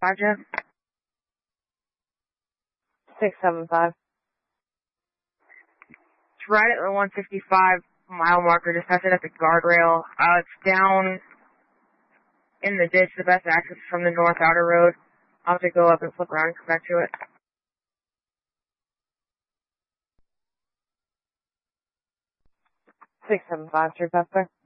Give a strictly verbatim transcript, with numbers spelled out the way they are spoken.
Roger. six seven five. It's right at the one fifty-five mile marker, just past it at the guardrail. Uh, it's down in the ditch. The best access is from the north outer road. I'll have to go up and flip around and come back to it. six seven five, three Pepper.